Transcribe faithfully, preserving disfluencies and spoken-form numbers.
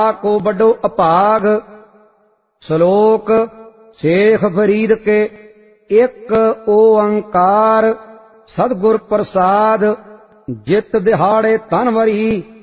को बड़ो अभाग। श्लोक शेख फरीद के एक ओंकार सतगुर प्रसाद। जित दिहाड़े तन वरी